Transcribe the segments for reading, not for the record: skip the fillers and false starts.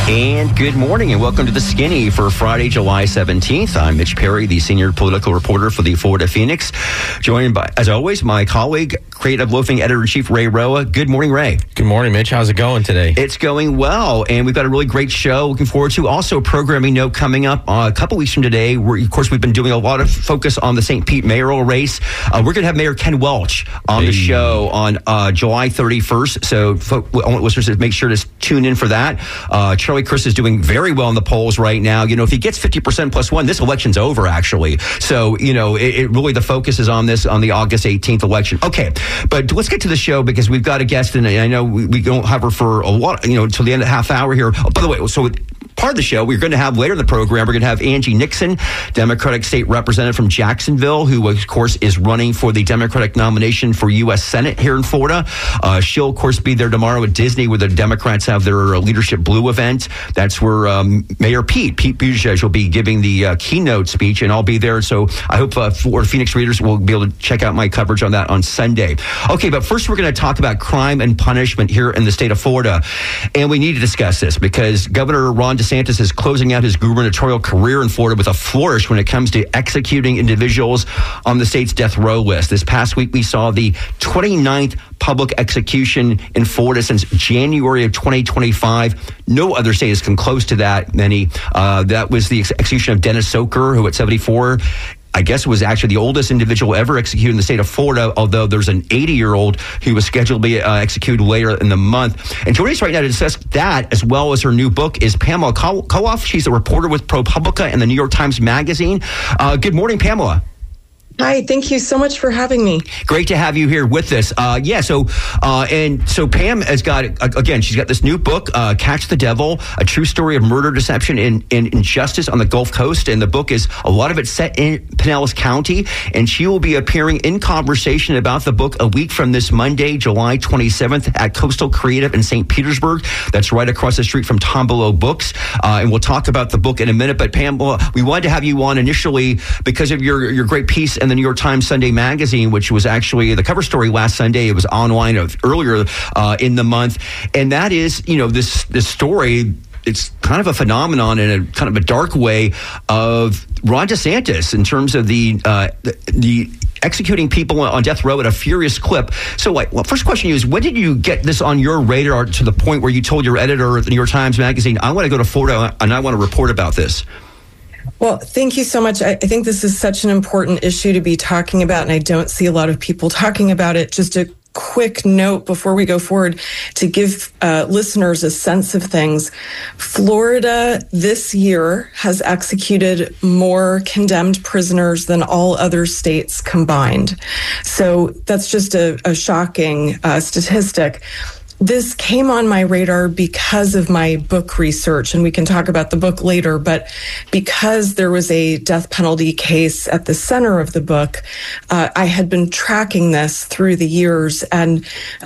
And good morning and welcome to The Skinny for Friday, July 17th. I'm Mitch Perry, the senior political reporter for the Florida Phoenix. Joined by, as always, my colleague, creative loafing editor-in-chief Ray Roa. Good morning, Ray. Good morning, Mitch. How's it going today? It's going well, and we've got a really great show looking forward to. Also, a programming note coming up a couple weeks from today. Of course, we've been doing a lot of focus on the St. Pete mayoral race. We're going to have Mayor Ken Welch on the show on July 31st, so I want listeners to make sure to tune in for that. Charlie Crist is doing very well in the polls right now. You know, if he gets 50% plus one, this election's over, actually. So, you know, it really, the focus is on this, on the August 18th election. Okay, but let's get to the show because we've got a guest, and I know we don't have her for a lot, you know, until the end of the half hour here. Oh, by the way, so part of the show we're going to have later in the program, we're going to have Angie Nixon, Democratic State Representative from Jacksonville, who, of course, is running for the Democratic nomination for U.S. Senate here in Florida. She'll, of course, be there tomorrow at Disney where the Democrats have their Leadership Blue event. That's where Mayor Pete Buttigieg will be giving the keynote speech, and I'll be there. So I hope Florida Phoenix readers will be able to check out my coverage on that on Sunday. Okay, but first we're going to talk about crime and punishment here in the state of Florida. And we need to discuss this because Governor Ron DeSantis is closing out his gubernatorial career in Florida with a flourish when it comes to executing individuals on the state's death row list. This past week, we saw the 29th public execution in Florida since January of 2025. No other state has come close to that many. That was the execution of Dennis Soker, who at 74, I guess was actually the oldest individual ever executed in the state of Florida, although there's an 80-year-old who was scheduled to be executed later in the month. And joining us right now to discuss that, as well as her new book, is Pamela Koloff. She's a reporter with ProPublica and the New York Times Magazine. Good morning, Pamela. Hi, thank you so much for having me. Great to have you here with us. So Pam has got, again, she's got this new book, Catch the Devil, a true story of murder, deception, and injustice on the Gulf Coast. And the book is, a lot of it set in Pinellas County. And she will be appearing in conversation about the book a week from this Monday, July 27th at Coastal Creative in St. Petersburg. That's right across the street from Tombolo Books. And we'll talk about the book in a minute. But Pamela, we wanted to have you on initially because of your great piece in the New York Times Sunday Magazine, which was actually the cover story last Sunday. It was online earlier in the month. And that is, you know, this story, it's kind of a phenomenon in a kind of a dark way of Ron DeSantis in terms of the executing people on death row at a furious clip. So, first question is, when did you get this on your radar to the point where you told your editor at the New York Times Magazine, I want to go to Florida and I want to report about this? Well, thank you so much. I think this is such an important issue to be talking about, and I don't see a lot of people talking about it. Just a quick note before we go forward to give listeners a sense of things. Florida this year has executed more condemned prisoners than all other states combined. So that's just a shocking statistic. This came on my radar because of my book research, and we can talk about the book later, but because there was a death penalty case at the center of the book, I had been tracking this through the years and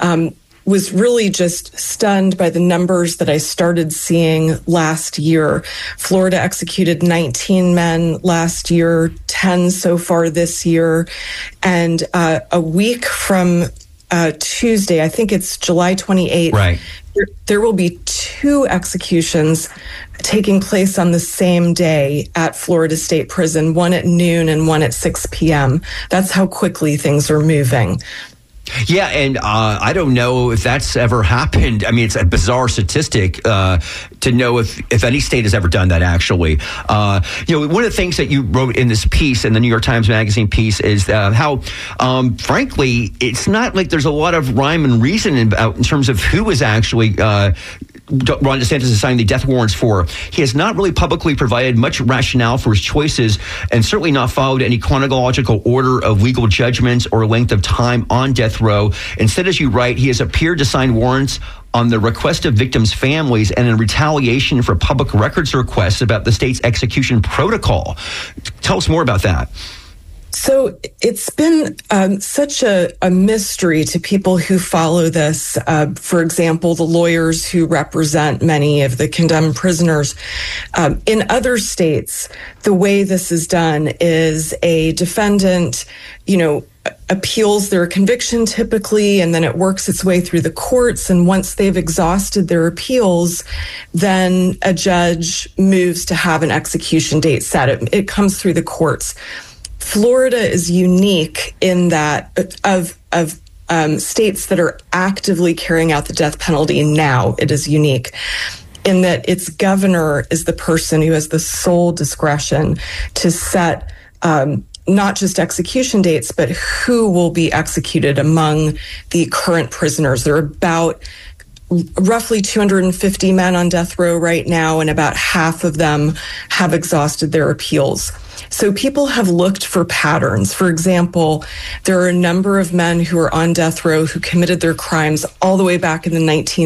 was really just stunned by the numbers that I started seeing last year. Florida executed 19 men last year, 10 so far this year, and a week from Tuesday, I think it's July 28th. Right. There will be 2 executions taking place on the same day at Florida State Prison, one at noon and one at 6 p.m. That's how quickly things are moving. Yeah, and I don't know if that's ever happened. I mean, it's a bizarre statistic to know if any state has ever done that, actually. You know, one of the things that you wrote in this piece, in the New York Times Magazine piece, is how, frankly, it's not like there's a lot of rhyme and reason in terms of who is actually Ron DeSantis is signing the death warrants for. He has not really publicly provided much rationale for his choices and certainly not followed any chronological order of legal judgments or length of time on death row. Instead, as you write, he has appeared to sign warrants on the request of victims' families and in retaliation for public records requests about the state's execution protocol. Tell us more about that. So it's been such a mystery to people who follow this. For example, the lawyers who represent many of the condemned prisoners. In other states, the way this is done is a defendant, appeals their conviction typically, and then it works its way through the courts. And once they've exhausted their appeals, then a judge moves to have an execution date set. It comes through the courts. Florida is unique in that of states that are actively carrying out the death penalty now, it is unique in that its governor is the person who has the sole discretion to set not just execution dates, but who will be executed among the current prisoners. There are about roughly 250 men on death row right now, and about half of them have exhausted their appeals. So people have looked for patterns. For example, there are a number of men who are on death row who committed their crimes all the way back in the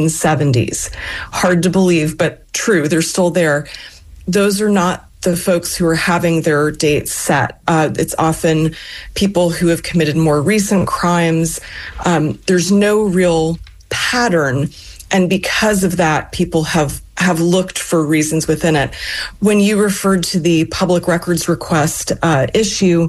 1970s. Hard to believe, but true, they're still there. Those are not the folks who are having their dates set. It's often people who have committed more recent crimes. There's no real pattern. And because of that, people have looked for reasons within it. When you referred to the public records request issue,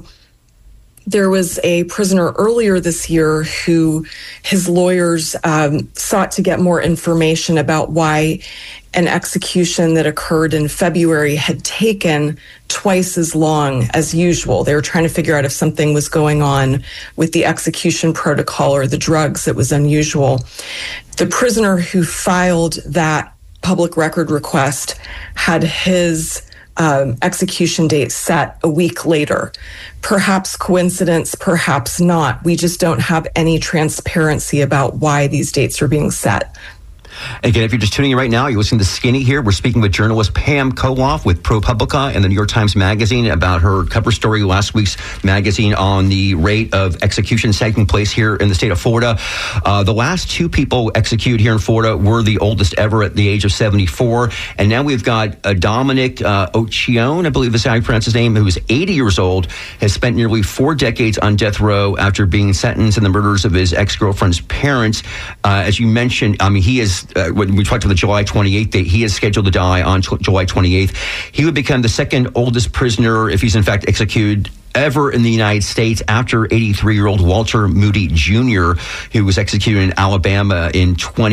there was a prisoner earlier this year who his lawyers sought to get more information about why an execution that occurred in February had taken twice as long as usual. They were trying to figure out if something was going on with the execution protocol or the drugs that was unusual. The prisoner who filed that public record request had his execution date set a week later. Perhaps coincidence, perhaps not. We just don't have any transparency about why these dates are being set. Again, if you're just tuning in right now, you're listening to Skinny here. We're speaking with journalist Pam Koloff with ProPublica and the New York Times Magazine about her cover story last week's magazine on the rate of executions taking place here in the state of Florida. The last two people executed here in Florida were the oldest ever at the age of 74. And now we've got Dominic Occhione, I believe is how you pronounce his name, who is 80 years old, has spent nearly 4 decades on death row after being sentenced in the murders of his ex-girlfriend's parents. As you mentioned, he is when we talked to the July 28th date, he is scheduled to die on July 28th. He would become the second oldest prisoner, if he's in fact executed, ever in the United States after 83-year-old Walter Moody Jr., who was executed in Alabama in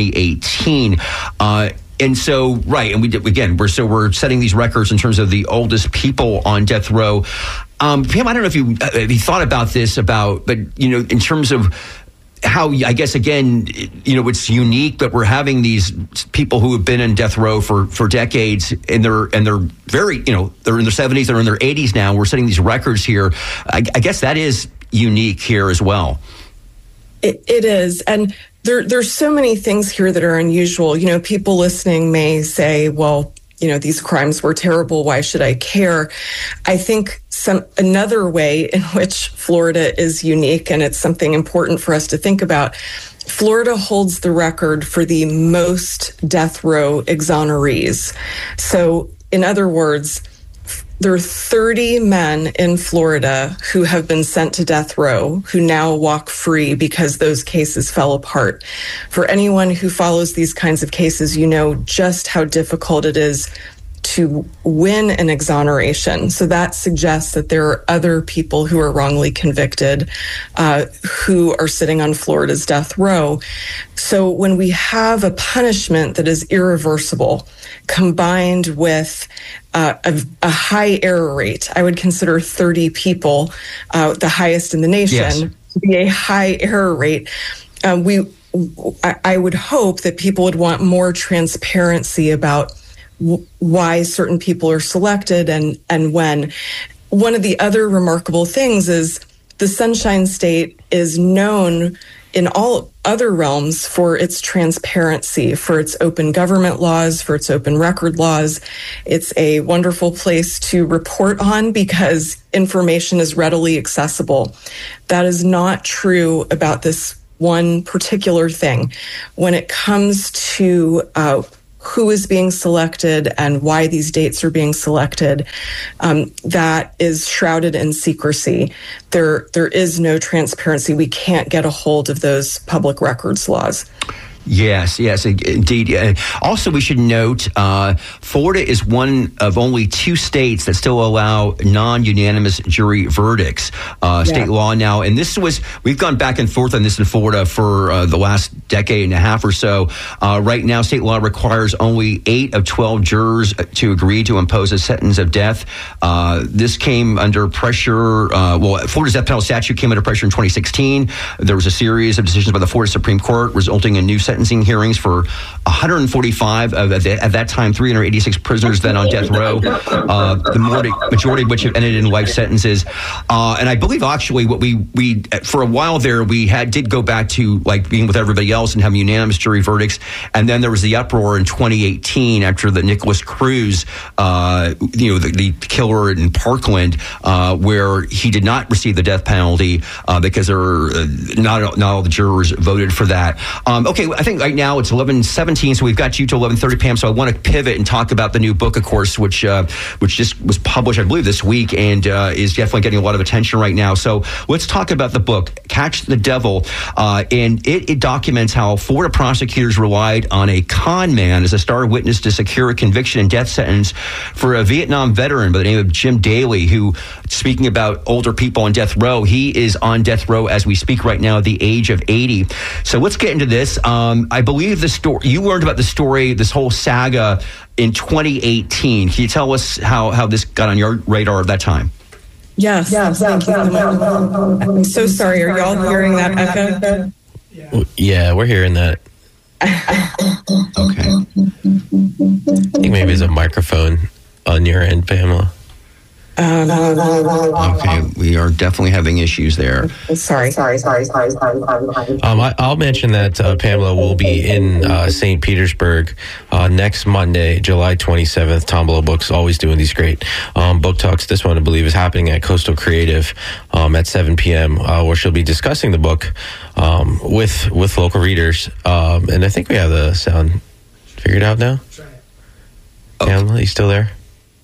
2018. And so, right, and we're setting these records in terms of the oldest people on death row. Pam, I don't know if you thought about this, but in terms of how, I guess, again, it's unique, but we're having these people who have been in death row for decades, and they're very, they're in their 70s, they're in their 80s now. We're setting these records here. I guess that is unique here as well. It is. And there's so many things here that are unusual. People listening may say, well, these crimes were terrible. Why should I care? I think another way in which Florida is unique, and it's something important for us to think about, Florida holds the record for the most death row exonerees. So, in other words, there are 30 men in Florida who have been sent to death row who now walk free because those cases fell apart. For anyone who follows these kinds of cases, you know just how difficult it is to win an exoneration. So that suggests that there are other people who are wrongly convicted who are sitting on Florida's death row. So when we have a punishment that is irreversible, combined with a high error rate, I would consider 30 people the highest in the nation, yes, to be a high error rate. I would hope that people would want more transparency about why certain people are selected and when. One of the other remarkable things is the Sunshine State is known in all other realms for its transparency, for its open government laws, for its open record laws. It's a wonderful place to report on because information is readily accessible. That is not true about this one particular thing. When it comes to who is being selected and why these dates are being selected, that is shrouded in secrecy. There is no transparency. We can't get a hold of those public records laws. Yes, indeed. Also, we should note Florida is one of only 2 states that still allow non-unanimous jury verdicts. State law now, and we've gone back and forth on this in Florida for the last decade and a half or so. Right now, state law requires only 8 of 12 jurors to agree to impose a sentence of death. This came under pressure. Florida's death penalty statute came under pressure in 2016. There was a series of decisions by the Florida Supreme Court resulting in new sentencing hearings for 145 of, at that time, 386 prisoners then on death row, the majority of which have ended in life sentences. And I believe actually what we for a while there, we did go back to like being with everybody else and having unanimous jury verdicts. And then there was the uproar in 2018 after the Nicholas Cruz, the killer in Parkland, where he did not receive the death penalty because not all the jurors voted for that. Okay, I think right now it's 11:17, so we've got you till 11:30, Pam. So I want to pivot and talk about the new book, of course, which just was published, I believe, this week, and is definitely getting a lot of attention right now. So let's talk about the book, Catch the Devil, and it documents how Florida prosecutors relied on a con man as a star witness to secure a conviction and death sentence for a Vietnam veteran by the name of Jim Daly, who, speaking about older people on death row, he is on death row as we speak right now at the age of 80. So let's get into this. I believe the story, you learned about the story, this whole saga in 2018. Can you tell us how this got on your radar at that time? Yes. Thank you. I'm so sorry. Are y'all hearing that echo? Yeah, we're hearing that. Okay. I think maybe it's a microphone on your end, Pamela. Okay, we are definitely having issues there. Sorry. I'll mention that Pamela will be in St. Petersburg next Monday, July 27th. Tombolo Books always doing these great book talks. This one, I believe, is happening at Coastal Creative at 7 p.m., where she'll be discussing the book with local readers. And I think we have the sound figured out now. Pamela, you still there?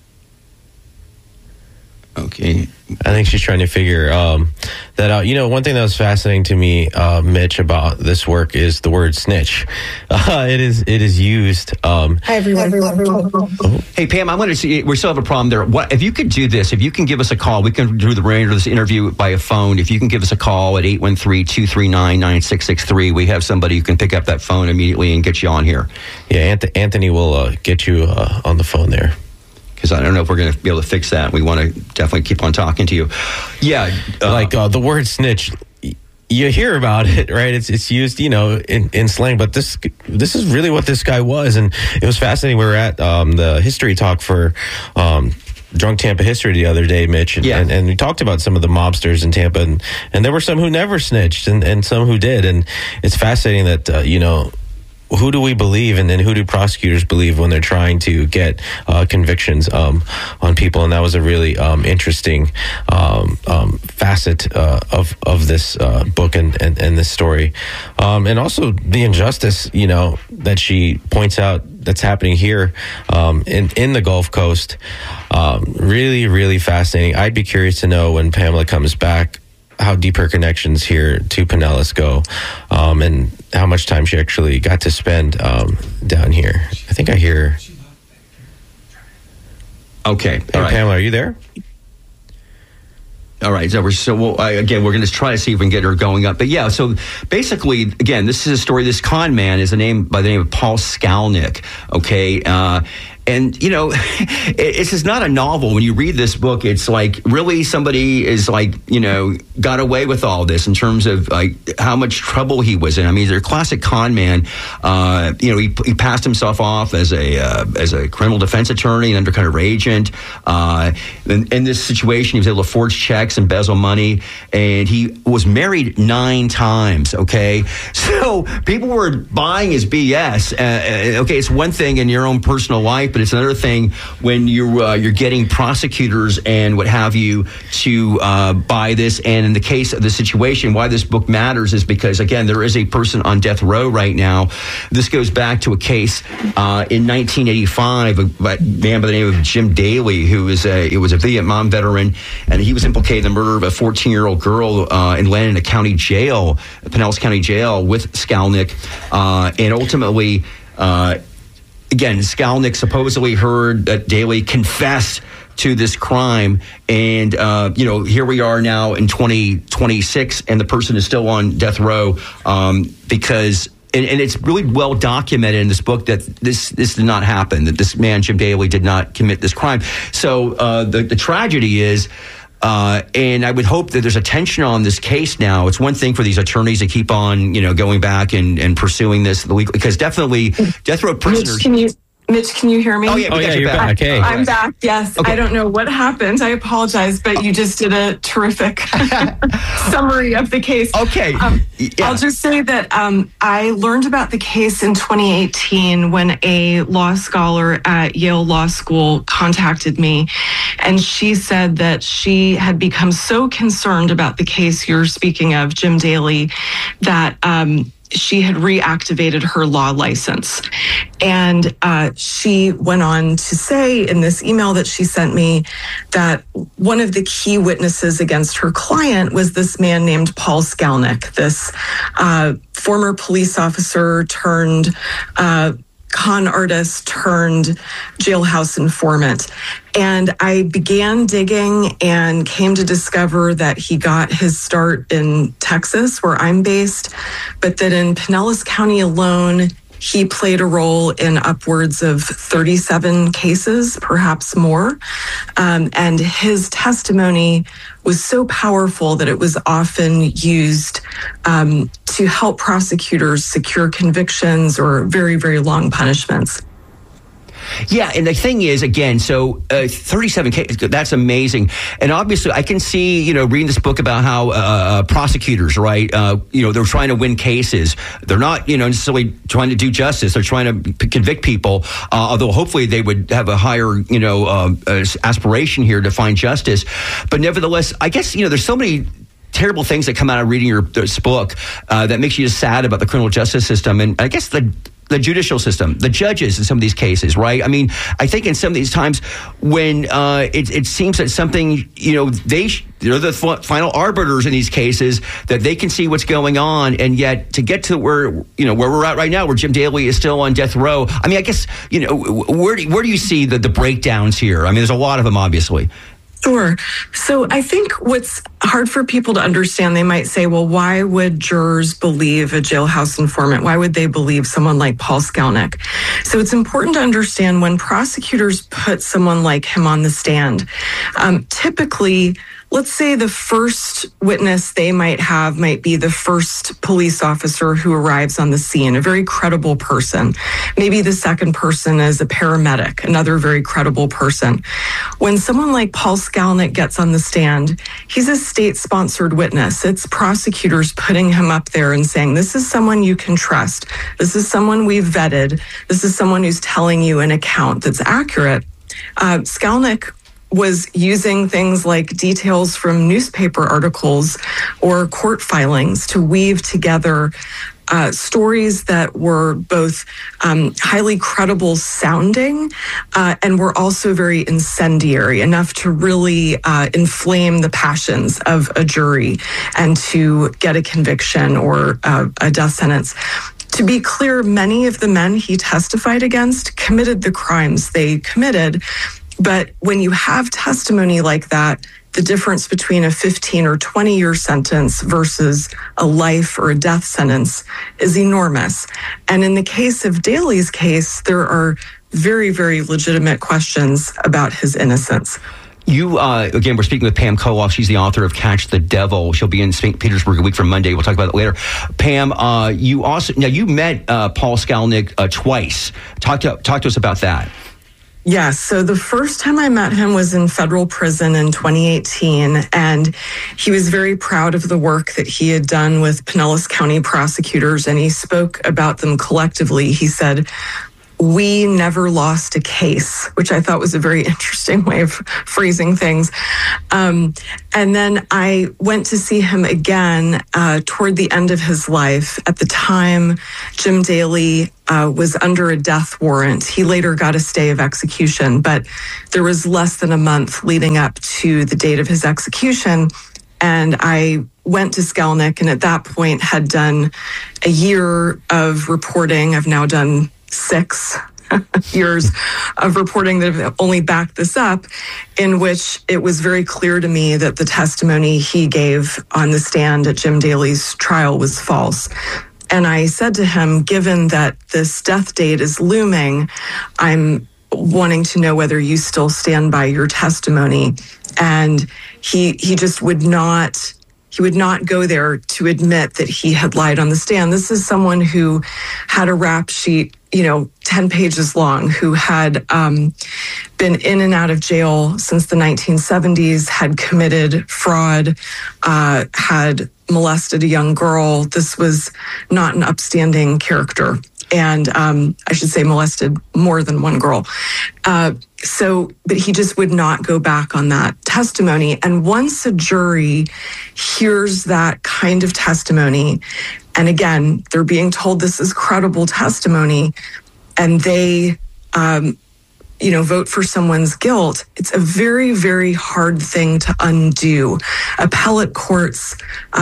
Okay. I think she's trying to figure that out. One thing that was fascinating to me, Mitch, about this work is the word snitch. It is used. Hi, everyone. Hey, Pam, I want to see, we still have a problem there. What if you could do this? If you can give us a call, we can do the remainder of this interview by a phone. If you can give us a call at 813-239-9663, we have somebody who can pick up that phone immediately and get you on here. Yeah, Anthony will get you on the phone there. Because I don't know if we're going to be able to fix that. We want to definitely keep on talking to you. Yeah. The word snitch, you hear about it, right? It's used, in slang, but this is really what this guy was. And it was fascinating. We were at the history talk for Drunk Tampa History the other day, Mitch, and we talked about some of the mobsters in Tampa, and there were some who never snitched and some who did. And it's fascinating that, who do we believe, and then who do prosecutors believe when they're trying to get convictions on people? And that was a really interesting facet of this book and this story, and also the injustice, that she points out that's happening here in the Gulf Coast. Really, really fascinating. I'd be curious to know when Pamela comes back how deep her connections here to Pinellas go, and how much time she actually got to spend down here. I think I hear her. Okay. Hey, all right. Pamela, are you there? All right. So we're going to try to see if we can get her going up. But yeah, so basically, again, this is a story. This con man is by the name of Paul Skalnick. Okay. And, this is not a novel. When you read this book, it's like really somebody is got away with all this in terms of how much trouble he was in. I mean, he's a classic con man. He passed himself off as a criminal defense attorney, an undercover agent. In this situation, he was able to forge checks, embezzle money, and he was married 9 times. Okay. So people were buying his BS. Okay. It's one thing in your own personal life, right? But it's another thing when you're getting prosecutors and what have you to buy this. And in the case of the situation, why this book matters is because, again, there is a person on death row right now. This goes back to a case in 1985, a man by the name of Jim Daly, who was a Vietnam veteran, and he was implicated in the murder of a 14-year-old girl and landed in a county jail, Pinellas County Jail, with Skalnick, and ultimately, again, Skalnick supposedly heard that Daly confessed to this crime, and here we are now in 2026, and the person is still on death row because. And it's really well documented in this book that this did not happen, that this man, Jim Daly, did not commit this crime. So the tragedy is, and I would hope that there's attention on this case now. It's one thing for these attorneys to keep on, going back and pursuing this legally, because definitely death row prisoners. Mitch, can you hear me? Oh, yeah, you're back. Hey. I'm back, yes. Okay. I don't know what happened. I apologize, but you just did a terrific summary of the case. Okay. I'll just say that I learned about the case in 2018 when a law scholar at Yale Law School contacted me, and she said that she had become so concerned about the case you're speaking of, Jim Daly, that she had reactivated her law license. And she went on to say in this email that she sent me that one of the key witnesses against her client was this man named Paul Skalnick, this former police officer turned con artist turned jailhouse informant. And I began digging and came to discover that he got his start in Texas, where I'm based, but that in Pinellas County alone, he played a role in upwards of 37 cases, perhaps more. And his testimony was so powerful that it was often used to help prosecutors secure convictions or very, very long punishments. Yeah, and the thing is, again, so 37 cases, that's amazing. And obviously, I can see, reading this book about how prosecutors, right, they're trying to win cases. They're not, necessarily trying to do justice. They're trying to convict people, although hopefully they would have a higher, aspiration here to find justice. But nevertheless, I guess, there's so many terrible things that come out of reading this book that makes you just sad about the criminal justice system. And I guess the judicial system, the judges in some of these cases, right? I mean, I think in some of these times when it seems that something, they're the final arbiters in these cases, that they can see what's going on, and yet to get to where we're at right now, where Jim Daly is still on death row. I mean, I guess, where do you see the breakdowns here? I mean, there's a lot of them, obviously. Sure. So I think what's hard for people to understand, they might say, well, why would jurors believe a jailhouse informant? Why would they believe someone like Paul Skalnick? So it's important to understand when prosecutors put someone like him on the stand, typically, let's say the first witness they might have might be the first police officer who arrives on the scene, a very credible person. Maybe the second person is a paramedic, another very credible person. When someone like Paul Skalnick gets on the stand, he's a state-sponsored witness. It's prosecutors putting him up there and saying, this is someone you can trust. This is someone we've vetted. This is someone who's telling you an account that's accurate. Skalnick was using things like details from newspaper articles or court filings to weave together stories that were both highly credible sounding and were also very incendiary, enough to really inflame the passions of a jury and to get a conviction or a death sentence. To be clear, many of the men he testified against committed the crimes they committed. But when you have testimony like that, the difference between a 15 or 20-year sentence versus a life or a death sentence is enormous. And in the case of Daly's case, there are very, very legitimate questions about his innocence. You, again, we're speaking with Pam Koloff. She's the author of Catch the Devil. She'll be in St. Petersburg a week from Monday. We'll talk about it later. Pam, you met Paul Skalnick twice. Talk to us about that. Yes. So the first time I met him was in federal prison in 2018, and he was very proud of the work that he had done with Pinellas County prosecutors, and he spoke about them collectively. He said, we never lost a case, which I thought was a very interesting way of phrasing things. And then I went to see him again toward the end of his life. At the time, Jim Daly was under a death warrant. He later got a stay of execution, but there was less than a month leading up to the date of his execution. And I went to Skelnick, and at that point had done a year of reporting. I've now done 6 years of reporting that have only backed this up, in which it was very clear to me that the testimony he gave on the stand at Jim Daly's trial was false. And I said to him, given that this death date is looming, I'm wanting to know whether you still stand by your testimony. And he just would not go there to admit that he had lied on the stand. This is someone who had a rap sheet, 10 pages long, who had been in and out of jail since the 1970s, had committed fraud, had molested a young girl. This was not an upstanding character. And I should say molested more than one girl. But he just would not go back on that testimony. And once a jury hears that kind of testimony, and again, they're being told this is credible testimony, and they, vote for someone's guilt, it's a very, very hard thing to undo. Appellate courts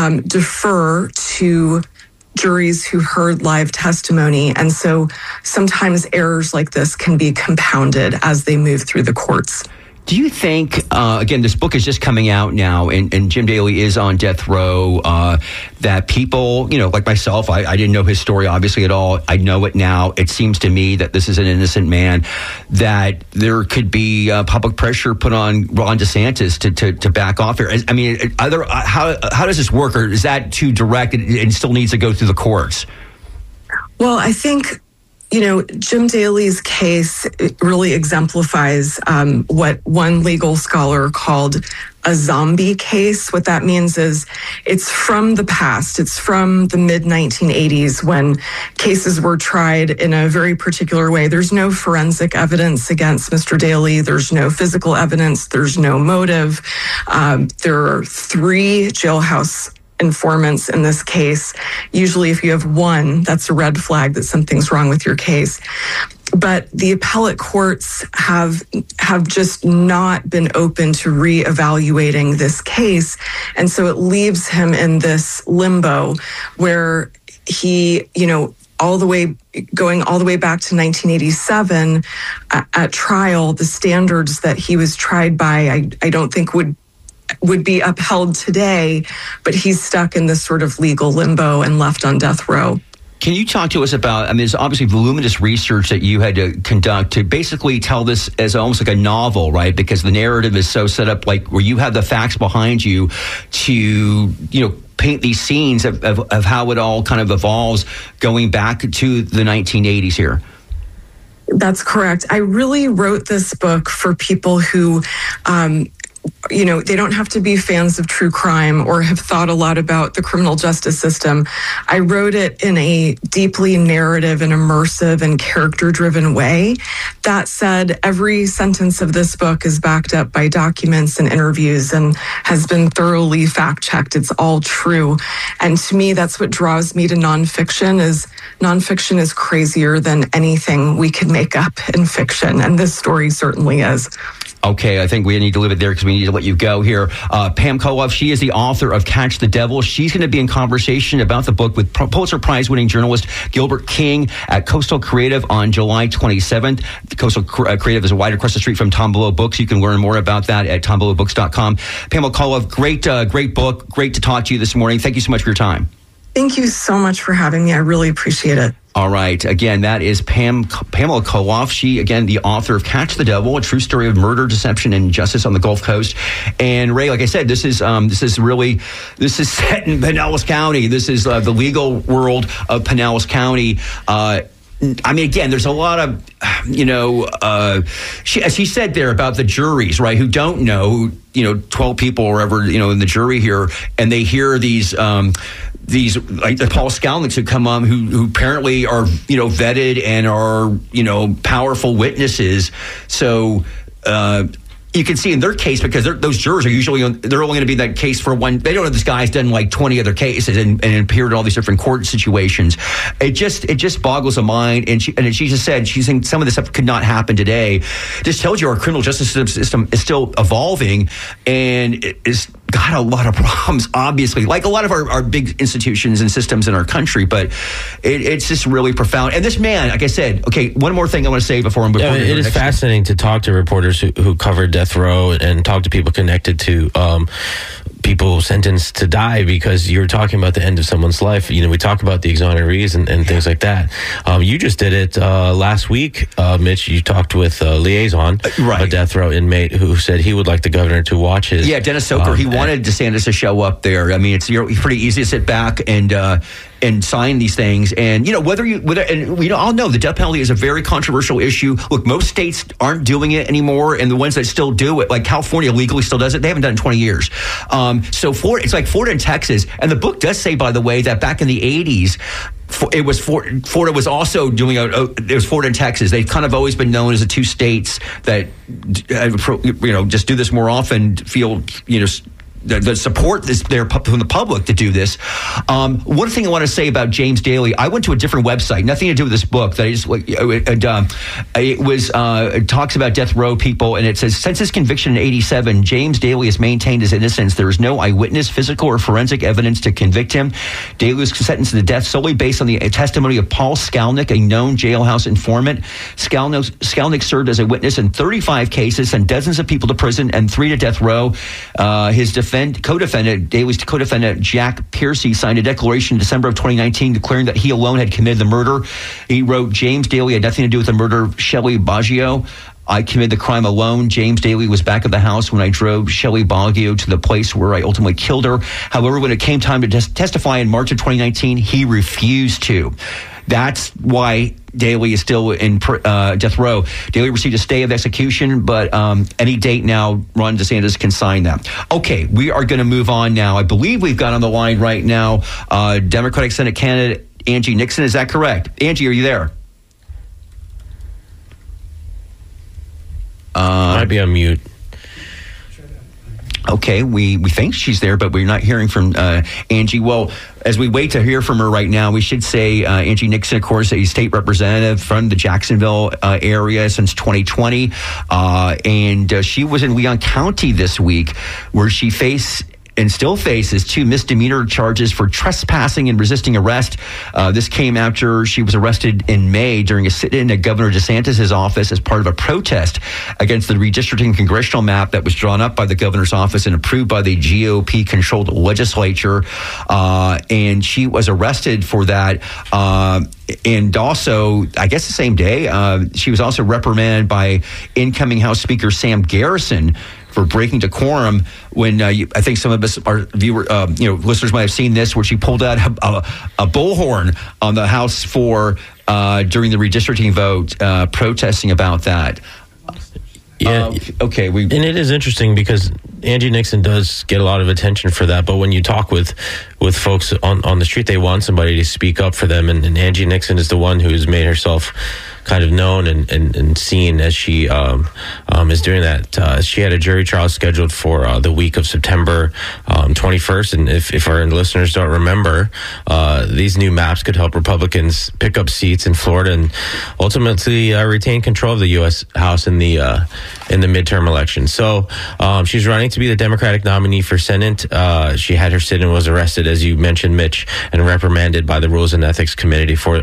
defer to juries who heard live testimony. And so sometimes errors like this can be compounded as they move through the courts. Do you think, again, this book is just coming out now, and Jim Daly is on death row, that people, like myself, I didn't know his story obviously at all. I know it now. It seems to me that this is an innocent man, that there could be public pressure put on Ron DeSantis to back off here. I mean, how does this work, or is that too direct and still needs to go through the courts? Well, I think Jim Daly's case really exemplifies what one legal scholar called a zombie case. What that means is it's from the past. It's from the mid-1980s when cases were tried in a very particular way. There's no forensic evidence against Mr. Daly. There's no physical evidence. There's no motive. There are 3 jailhouse informants in this case. Usually if you have one, that's a red flag that something's wrong with your case. But the appellate courts have just not been open to reevaluating this case. And so it leaves him in this limbo where he, going all the way back to 1987 at trial, the standards that he was tried by, I don't think would be upheld today, but he's stuck in this sort of legal limbo and left on death row. Can you talk to us about, there's obviously voluminous research that you had to conduct to basically tell this as almost like a novel, right? Because the narrative is so set up, like where you have the facts behind you to, paint these scenes of how it all kind of evolves going back to the 1980s here. That's correct. I really wrote this book for people who, they don't have to be fans of true crime or have thought a lot about the criminal justice system. I wrote it in a deeply narrative and immersive and character-driven way. That said, every sentence of this book is backed up by documents and interviews and has been thoroughly fact-checked. It's all true. And to me, that's what draws me to nonfiction is crazier than anything we could make up in fiction. And this story certainly is. Okay, I think we need to leave it there because we need to let you go here. Pam Koloff, she is the author of Catch the Devil. She's going to be in conversation about the book with Pulitzer Prize-winning journalist Gilbert King at Coastal Creative on July 27th. Coastal Creative is right across the street from Tom Below Books. You can learn more about that at tombelowbooks.com. Pamela Koloff, great book. Great to talk to you this morning. Thank you so much for your time. Thank you so much for having me. I really appreciate it. All right. Again, that is Pamela Koloff. She, again, the author of Catch the Devil, a true story of murder, deception, and justice on the Gulf Coast. And Ray, like I said, this is set in Pinellas County. This is the legal world of Pinellas County. Again, there's a lot of, as he said there about the juries, right, who don't know, 12 people or whatever, in the jury here, and they hear these these like the Paul Skalniks who come on who apparently are vetted and are powerful witnesses. So you can see in their case, because those jurors are usually they're only going to be in that case for one. They don't know this guy's done like 20 other cases and appeared in all these different court situations. It just boggles the mind. And she just said she's saying some of this stuff could not happen today. Just tells you our criminal justice system is still evolving, and it's got a lot of problems, obviously, like a lot of our big institutions and systems in our country. But it's just really profound. And this man, like I said, okay, one more thing I want to say before it is fascinating to talk to reporters who covered death row and talk to people connected to people sentenced to die, because you're talking about the end of someone's life. We talk about the exonerees and things like that. You just did it last week, Mitch. You talked with a liaison, a death row inmate, who said he would like the governor to watch his. Yeah, Dennis Soker. He wanted DeSantis to show up there. I mean, it's pretty easy to sit back and sign these things. And I'll know the death penalty is a very controversial issue. Look, most states aren't doing it anymore, and the ones that still do it, like California legally still does it, they haven't done it in 20 years. So Florida, it's like Florida and Texas. And the book does say, by the way, that back in the 80s, Florida was also doing it was Florida and Texas. They've kind of always been known as the two states that just do this more often, feel the support is there from the public to do this. One thing I want to say about James Daly, I went to a different website, nothing to do with this book. That I just it talks about death row people, and it says since his conviction in '87, James Daly has maintained his innocence. There is no eyewitness, physical, or forensic evidence to convict him. Daly was sentenced to death solely based on the testimony of Paul Skalnik, a known jailhouse informant. Skalnik served as a witness in 35 cases, sent dozens of people to prison and 3 to death row. His Daly's co-defendant, Jack Piercy, signed a declaration in December of 2019 declaring that he alone had committed the murder. He wrote, James Daly had nothing to do with the murder of Shelley Baggio. I committed the crime alone. James Daly was back at the house when I drove Shelley Baggio to the place where I ultimately killed her. However, when it came time to testify in March of 2019, he refused to. That's why Daly is still in death row. Daly received a stay of execution, but any date now, Ron DeSantis can sign that. Okay, we are going to move on now. I believe we've got on the line right now Democratic Senate candidate Angie Nixon. Is that correct? Angie, are you there? Might be on mute. Okay, we think she's there, but we're not hearing from Angie. Well, as we wait to hear from her right now, we should say Angie Nixon, of course, a state representative from the Jacksonville area since 2020. And she was in Leon County this week, where she faced and still faces 2 misdemeanor charges for trespassing and resisting arrest. This came after she was arrested in May during a sit-in at Governor DeSantis' office as part of a protest against the redistricting congressional map that was drawn up by the governor's office and approved by the GOP-controlled legislature. And she was arrested for that. And also, I guess the same day, she was also reprimanded by incoming House Speaker Sam Garrison for breaking decorum when I think some of us, our listeners might have seen this, where she pulled out a bullhorn on the House floor during the redistricting vote, protesting about that. Yeah. Okay. And it is interesting because Angie Nixon does get a lot of attention for that. But when you talk with folks on the street, they want somebody to speak up for them. And Angie Nixon is the one who's made herself kind of known and seen as she is doing that. She had a jury trial scheduled for the week of September 21st. And if our listeners don't remember, these new maps could help Republicans pick up seats in Florida and ultimately retain control of the U.S. House in the midterm election. So she's running to be the Democratic nominee for Senate. She had her sit-in, was arrested, as you mentioned, Mitch, and reprimanded by the Rules and Ethics Committee for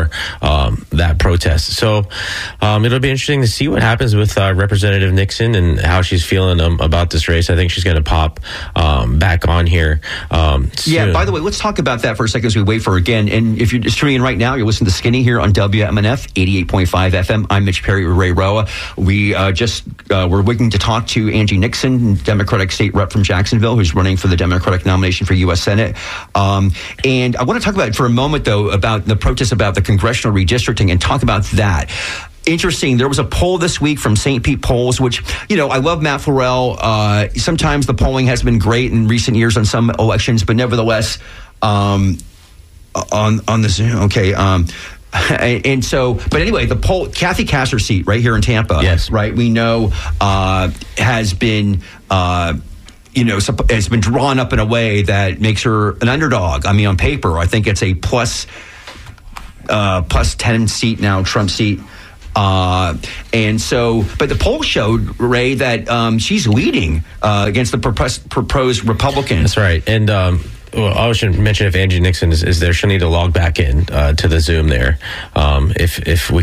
that protest. So it'll be interesting to see what happens with Representative Nixon and how she's feeling about this race. I think she's going to pop back on here soon. Yeah, by the way, let's talk about that for a second as we wait for her again. And if you're just tuning in right now, you're listening to Skinny here on WMNF 88.5 FM. I'm Mitch Perry with Ray Roa. We we're waiting to talk to Angie Nixon, Democratic state rep from Jacksonville, who's running for the Democratic nomination for U.S. Senate. And I want to talk about it for a moment, though, about the protests about the congressional redistricting and talk about that. Interesting. There was a poll this week from St. Pete Polls, which, I love Matt Farrell. Sometimes the polling has been great in recent years on some elections, but nevertheless, on the Zoom. Okay. And so, but anyway, the poll, Kathy Castor's seat right here in Tampa, yes, right, we know has been, has been drawn up in a way that makes her an underdog. I mean, on paper, I think it's a plus 10 seat now, Trump seat. And so, but the poll showed, Ray, that she's leading against the proposed Republicans. That's right. And well, I should mention if Angie Nixon is there, she'll need to log back in to the Zoom there. If we